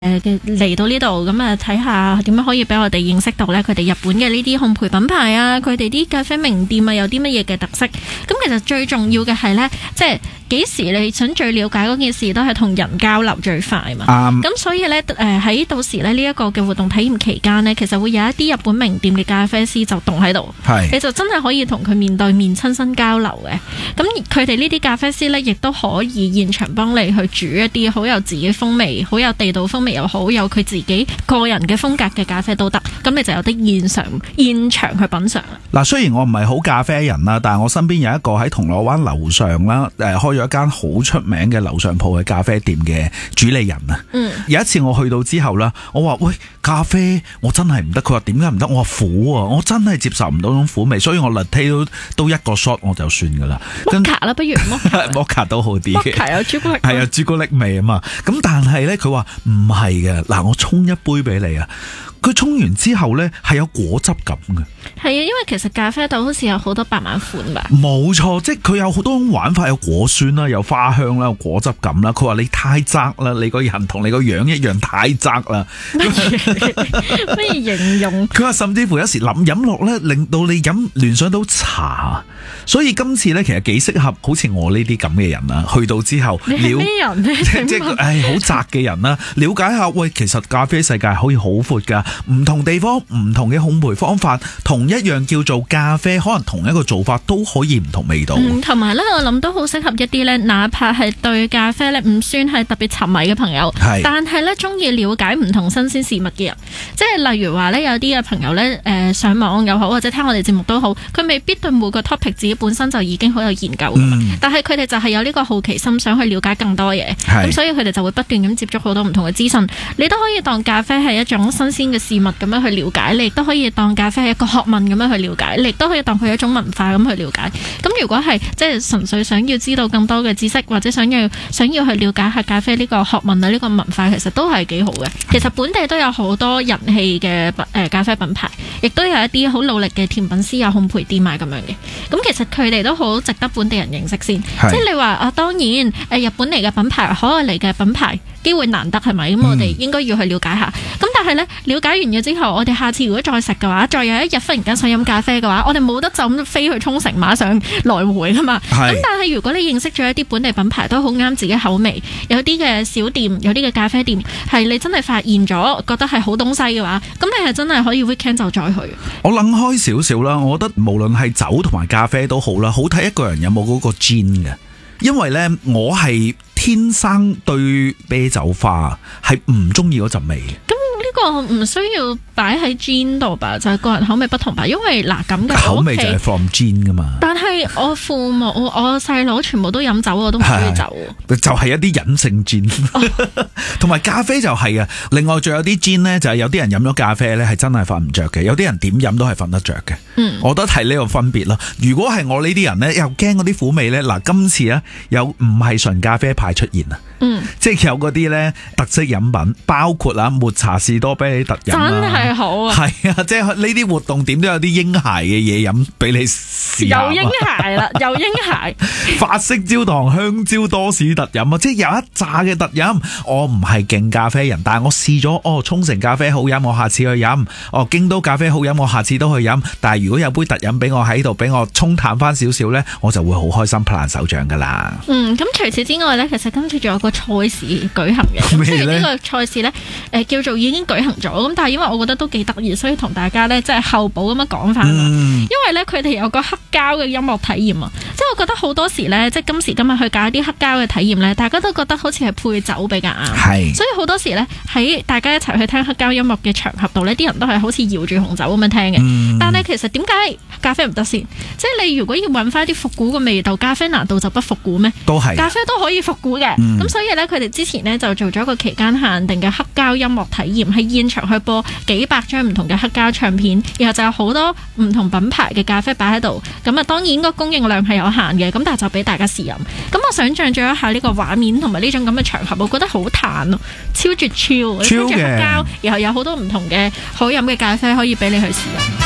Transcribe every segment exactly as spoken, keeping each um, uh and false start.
誒嘅嚟到呢度咁啊，睇下點樣可以俾我哋認識到咧佢哋日本嘅呢啲烘焙品牌啊，佢哋啲咖啡名店啊有啲乜嘢嘅特色。咁其實最重要嘅係咧，即係幾時你想最了解嗰件事，都係同人交流最快嘛。咁、um, 所以咧，誒喺到時咧呢一個嘅活動體驗期間呢，其實會有一啲日本名店嘅咖啡師就凍喺度，你就真係可以同佢面對面親身交流嘅。咁佢哋呢啲咖啡師咧，亦都可以現場幫你去煮一啲好有自己風味、好有地道風味又好，有佢自己個人嘅風格嘅咖啡都得。咁你就有啲現場現場去品嘗。 嗱，雖然我唔係好咖啡人啦，但係我身邊有一個喺銅鑼灣樓上啦，誒開咗一間好出名嘅樓上鋪嘅咖啡店嘅主理人啊。嗯，有一次我去到之後啦，我話喂，咖啡我真係唔得，佢話點解唔得？我話苦啊，我真係接受唔到種苦味，所以我 latte 都都一個 shot 我就算噶啦。 摩卡啦，不如摩卡， 摩卡都好啲。摩卡有朱古力， 係啊，朱古力味啊嘛。咁但係咧，佢話唔係嘅，嗱，我沖一杯俾你啊。佢沖完之後呢，係有果汁感嘅。 係啊，因為其實咖啡豆好似有好多百萬款吧。 冇錯，即係佢有好多種玩法，有果酸啦，有花香啦，有果汁感啦。佢話你太窄啦，你個人同你個樣一樣太窄啦。 乜嘢形容？ 佢話甚至乎有時諗飲落呢，令到你飲聯想到茶。所以今次呢，其實幾適合好似我呢啲咁嘅人啊，去到之後， 你係咩人呢？ 即係唉好窄嘅人啦，了解下喂，其實咖啡世界可以好闊㗎。唔同地方唔同嘅烘焙方法，同一樣叫做咖啡，可能同一個做法都可以唔同味道。 嗯，同埋咧，我諗都好適合一啲咧，哪怕係對咖啡咧唔算係特別沉迷嘅朋友，但係咧中意了解唔同新鮮事物嘅人，即係例如話咧有啲嘅朋友咧，誒、呃、上網又好或者聽我哋節目都好，佢未必對每個 topic 自己本身就已經好有研究、嗯、但係佢哋就係有呢個好奇心，想去了解更多嘢，咁所以佢哋就會不斷咁接觸好多唔同嘅資訊。你都可以當咖啡係一種新鮮嘅事物咁樣去了解，你亦都可以當咖啡係一個學問咁樣去了解，你亦都可以當佢係一種文化咁去了解。咁如果係即係純粹想要知道更多嘅知識，或者想要想要去了解下咖啡呢個學問啊，呢個文化其實都係幾好嘅。其實本地都有好多人氣嘅誒咖啡品牌，亦都有一啲好努力嘅甜品師啊、烘焙店啊咁樣嘅。咁其實佢哋都好值得本地人認識先。即係你話啊，當然誒日本嚟嘅品牌、海外嚟嘅品牌機會難得係咪？咁我哋應該要去了解下。咁、嗯、但係咧，了解完咗之後，我哋下次如果再食嘅話，再有一日忽然間想飲咖啡嘅話，我哋冇得就咁飛去沖繩馬上來回噶嘛。咁但係如果你認識咗一啲本地品牌都好啱自己口味，有啲嘅小店，有啲嘅咖啡店係你真係發現咗覺得係好東西嘅話，咁你係真係可以 weekend 就再去。 我諗開少少啦，我覺得無論係酒同埋咖啡都好啦，好睇一個人有冇嗰個 gene 嘅。因為咧，我係天生對啤酒花係唔中意嗰陣味嘅。咁呢個唔需要擺喺 gene 度吧，就係、是、個人口味不同吧。因為嗱咁嘅口味就係 from gene 噶嘛。 但係我父母、我我細佬全部都飲酒，我都唔中意酒。 就係、是、一啲隱性 gene，同埋咖啡就係啊。另外仲有啲 gene 咧，就係有啲人飲咗咖啡咧係真係瞓唔着嘅，有啲人點飲都係瞓得着嘅。嗯，我覺得係呢個分別咯。如果係我呢啲人咧，又驚嗰啲苦味咧，嗱今次咧有唔係純咖啡派出現啊。嗯，即係有嗰啲咧特色飲品，包括啊抹茶士多啤梨特飲啦，真係好啊！ 係啊，即係呢啲活動點都有啲嬰孩嘅嘢飲俾你試下。 有嬰孩啦，有嬰孩。 法式焦糖香蕉多士特飲啊，即係有一紮嘅特飲。我唔係勁咖啡人，但係我試咗哦，沖繩咖啡好飲，我下次去飲。哦，京都咖啡好飲，我下次都去飲。但係如果有杯特飲俾我喺度，俾我沖淡翻少少咧，我就會好開心，拍爛手掌噶啦。 嗯，咁除此之外咧，其實今次仲有個賽事舉行嘅，雖然呢個賽事咧，誒、呃、叫做已經舉行咗，咁但係因為我覺得都幾得意，所以同大家咧即係後補咁樣講翻。嗯、因為咧佢哋有個黑膠嘅音樂體驗啊，即係我覺得好多時咧，即係今時今日去搞一啲黑膠嘅體驗咧，大家都覺得好似係配酒比較啱。係，所以好多時咧喺大家一齊去聽黑膠音樂嘅場合度呢，啲人都係好似搖住紅酒咁樣聽嘅。嗯、但係其實點解咖啡唔得先？即係你如果要揾翻啲復古嘅味道，咖啡難道就不復古咩？都係咖啡都可以復古嘅。咁、嗯、所以咧，佢哋之前呢就做咗一個期間限定嘅黑膠音樂體驗，喺現場去播幾百張唔同嘅黑膠唱片，然後就有好多唔同品牌嘅咖啡擺喺度。咁啊，當然個供應量係有限嘅，咁但係就俾大家試飲。咁我想象咗一下呢個畫面同埋呢種咁嘅場合，我覺得好彈咯，超絕超，超住黑膠，然後有好多唔同嘅好飲嘅咖啡可以俾你去試飲。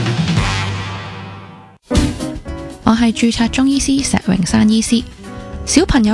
我係註冊中醫師石榮山醫師。 小朋友